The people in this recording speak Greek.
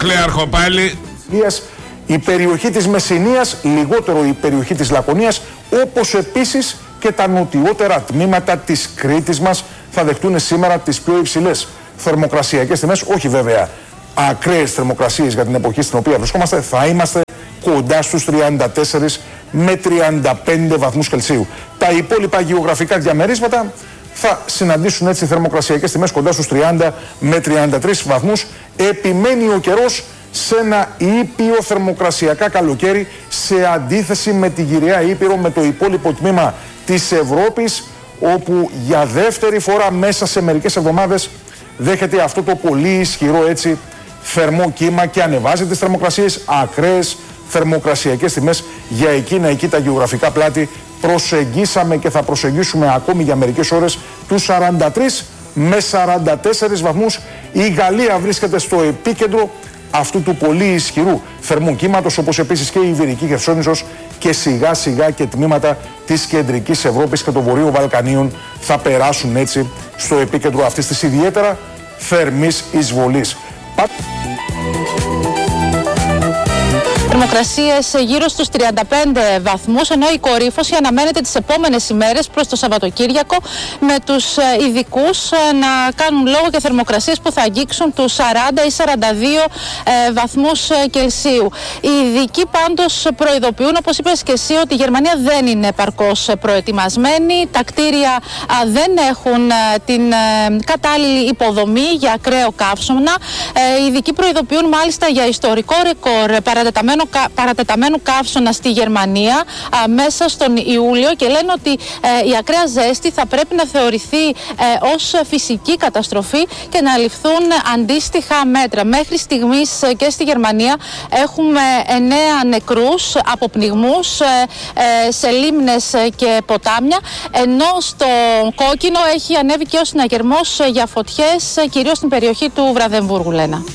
Κλέαρχο πάλι. Η περιοχή της Μεσσηνίας, λιγότερο η περιοχή της Λακωνίας, όπως επίσης και τα νοτιότερα τμήματα της Κρήτης μας θα δεχτούν σήμερα τις πιο υψηλές θερμοκρασιακές τιμές. Όχι βέβαια ακραίες θερμοκρασίες για την εποχή στην οποία βρισκόμαστε, θα είμαστε κοντά στους 34 με 35 βαθμούς Κελσίου. Τα υπόλοιπα γεωγραφικά διαμερίσματα θα συναντήσουν έτσι θερμοκρασιακές τιμές κοντά στους 30 με 33 βαθμούς. Επιμένει ο καιρός σε ένα ήπιο θερμοκρασιακά καλοκαίρι, σε αντίθεση με τη γυραιά Ήπειρο, με το υπόλοιπο τμήμα της Ευρώπης, όπου για δεύτερη φορά μέσα σε μερικές εβδομάδες δέχεται αυτό το πολύ ισχυρό έτσι θερμό κύμα και ανεβάζει τις θερμοκρασίες, ακραίες θερμοκρασιακές τιμές για εκείνα εκεί τα γεωγραφικά πλάτη. Προσεγγίσαμε και θα προσεγγίσουμε ακόμη για μερικές ώρες τους 43 με 44 βαθμούς. Η Γαλλία βρίσκεται στο επίκεντρο αυτού του πολύ ισχυρού θερμού κύματος, όπως επίσης και η Ιβηρική Χερσόνησος και σιγά σιγά και τμήματα της κεντρικής Ευρώπης και των Βορείων Βαλκανίων θα περάσουν έτσι στο επίκεντρο αυτής της ιδιαίτερα θερμής εισβολής. Θερμοκρασίες γύρω στους 35 βαθμούς, ενώ η κορύφωση αναμένεται τις επόμενες ημέρες προς το Σαββατοκύριακο, με τους ειδικούς να κάνουν λόγο για θερμοκρασίες που θα αγγίξουν τους 40 ή 42 βαθμούς Κελσίου. Οι ειδικοί πάντως προειδοποιούν, όπως είπες και εσύ, ότι η Γερμανία δεν είναι επαρκώς προετοιμασμένη, τα κτίρια δεν έχουν την κατάλληλη υποδομή για ακραίο καύσωνα. Οι ειδικοί προειδοποιούν μάλιστα για ιστορικό ρεκόρ παρατεταμένου καύσωνα στη Γερμανία μέσα στον Ιούλιο, και λένε ότι η ακραία ζέστη θα πρέπει να θεωρηθεί ως φυσική καταστροφή και να ληφθούν αντίστοιχα μέτρα. Μέχρι στιγμής και στη Γερμανία έχουμε 9 νεκρούς από πνιγμούς σε λίμνες και ποτάμια, ενώ στο κόκκινο έχει ανέβει και ο συναγερμός για φωτιές, κυρίως στην περιοχή του Βραδεμβούργου, Λένα.